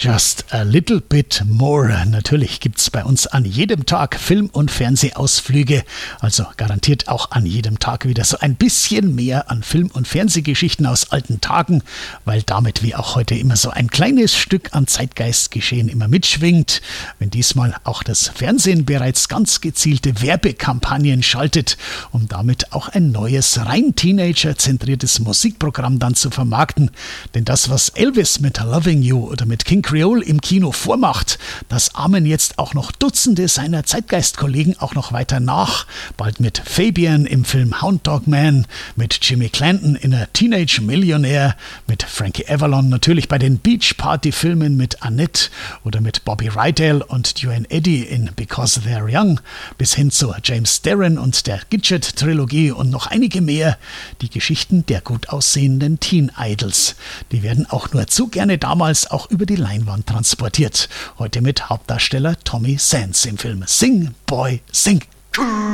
Just a little bit more. Natürlich gibt's bei uns an jedem Tag Film- und Fernsehausflüge. Also garantiert auch an jedem Tag wieder so ein bisschen mehr an Film- und Fernsehgeschichten aus alten Tagen, weil damit wie auch heute immer so ein kleines Stück an Zeitgeistgeschehen immer mitschwingt. Wenn diesmal auch das Fernsehen bereits ganz gezielte Werbekampagnen schaltet, um damit auch ein neues, rein Teenager-zentriertes Musikprogramm dann zu vermarkten. Denn das, was Elvis mit Loving You oder mit King Creole im Kino vormacht, das ahmen jetzt auch noch Dutzende seiner Zeitgeistkollegen auch noch weiter nach. Bald mit Fabian im Film Hound Dog Man, mit Jimmy Clanton in A Teenage Millionaire, mit Frankie Avalon natürlich bei den Beach Party Filmen mit Annette oder mit Bobby Rydell und Duane Eddy in Because They're Young, bis hin zu James Darren und der Gidget-Trilogie und noch einige mehr. Die Geschichten der gut aussehenden Teen-Idols, die werden auch nur zu gerne damals auch über die Leinwand transportiert. Heute mit Hauptdarsteller Tommy Sands im Film Sing, Boy, Sing.